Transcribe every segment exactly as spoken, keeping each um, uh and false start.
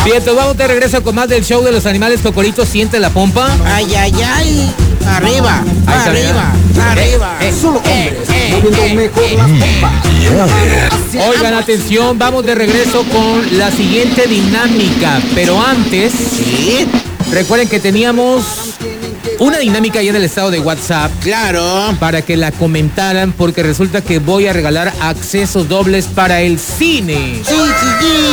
Bien, entonces vamos de regreso con más del show de los animales. Cocorito, siente la pompa. Ay, ay, ay. Arriba, Ahí está, arriba, mira. arriba. Eh, eh, Solo eh, hombres eh, moviendo eh, mejor eh, las eh. pompas. Oigan, atención, vamos de regreso con la siguiente dinámica. Pero antes, Sí, recuerden que teníamos una dinámica ahí en el estado de WhatsApp claro. para que la comentaran, porque resulta que voy a regalar accesos dobles para el cine. Sí, sí,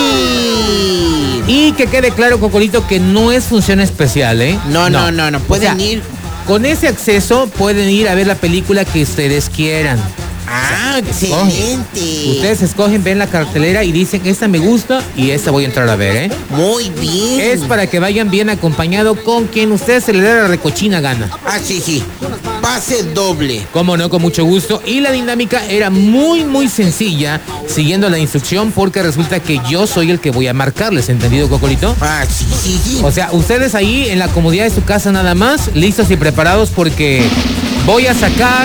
sí. Y que quede claro, Cocorito, que no es función especial, ¿eh? No, no, no, no. Pueden O sea, ir. Con ese acceso pueden ir a ver la película que ustedes quieran. Ah, escogen. excelente. Ustedes escogen, ven la cartelera y dicen, esta me gusta y esta voy a entrar a ver, ¿eh? Muy bien. Es para que vayan bien acompañado con quien ustedes se le dé la recochina gana. Ah, sí, sí. Pase doble. Cómo no, con mucho gusto. Y la dinámica era muy, muy sencilla, siguiendo la instrucción, porque resulta que yo soy el que voy a marcarles, ¿entendido, Cocorito? Ah, sí, sí, sí. O sea, ustedes ahí en la comodidad de su casa nada más, listos y preparados, porque voy a sacar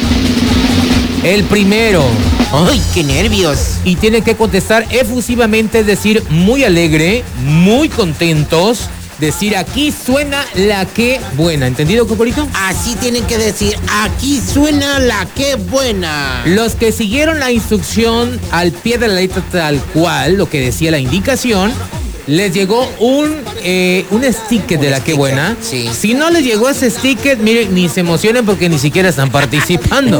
el primero. Ay, qué nervios. Y tienen que contestar efusivamente, es decir, muy alegre, muy contentos, decir, aquí suena la que buena. ¿Entendido, Cocorito? Así tienen que decir, aquí suena la que buena. Los que siguieron la instrucción al pie de la letra tal cual, lo que decía la indicación, les llegó un, eh, un sticker de la que buena. Sí. Si no les llegó ese sticker, miren, ni se emocionen porque ni siquiera están participando.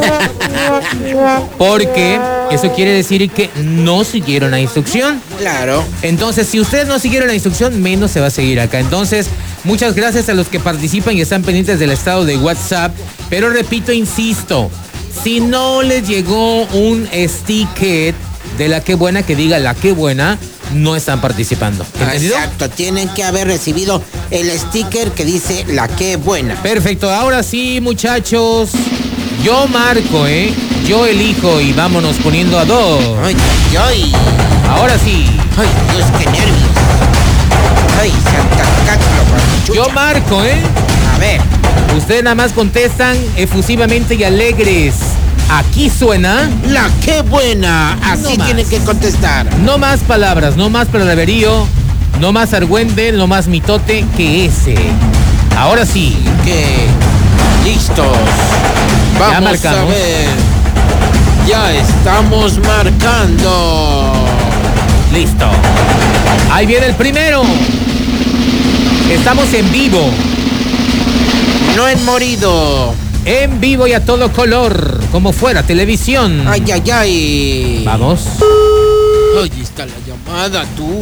Porque eso quiere decir que no siguieron la instrucción. Claro. Entonces, si ustedes no siguieron la instrucción, menos se va a seguir acá. Entonces, muchas gracias a los que participan y están pendientes del estado de WhatsApp. Pero repito, insisto, si no les llegó un sticker de la que buena que diga la que buena, no están participando. ¿Entendido? Exacto, tienen que haber recibido el sticker que dice la que buena. Perfecto, ahora sí, muchachos. Yo marco, ¿eh? Yo elijo y vámonos poniendo a dos. Ay, ay, ay. Ahora sí. Ay, Dios, qué nervios. Ay, Santa Cátulo, Yo marco, ¿eh? A ver. Ustedes nada más contestan efusivamente y alegres. Aquí suena. La que buena. Así No tienen más. que contestar. No más palabras, no más palabrerío, no más argüende, no más mitote que ese. Ahora sí. Que listos. Vamos marcamos. a ver. Ya estamos marcando. Listo. Ahí viene el primero. Estamos en vivo. No han morido. En vivo y a todo color, como fuera televisión. Ay, ay, ay. Vamos. Ahí está la llamada, tú.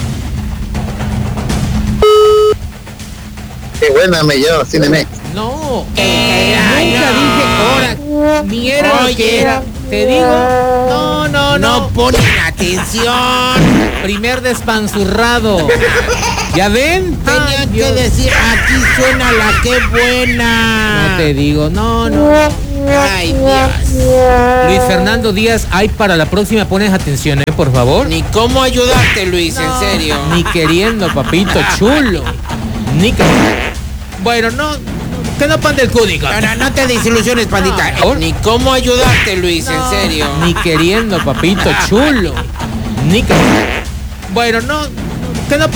Qué buena me lleva Cinemex. No, Eh, nunca no. dije ahora, ni era lo Oye. que era. Te digo, no, no, No no. ponen atención. Primer despanzurrado. ¿Ya ven? Tenían Ay, que Dios. decir, aquí suena la que buena. No te digo, no, no. Ay, Dios. Luis Fernando Díaz, hay para la próxima, pones atención, ¿eh? Por favor. Ni cómo ayudarte, Luis, en serio. Ni queriendo, papito chulo. Ni que... Bueno, no, que no pan del cúdico. No, no, no te desilusiones, pandita. No, ¿por? Ni cómo ayudarte, Luis, en serio. Ni queriendo, papito chulo. Ni que... Bueno, no, que no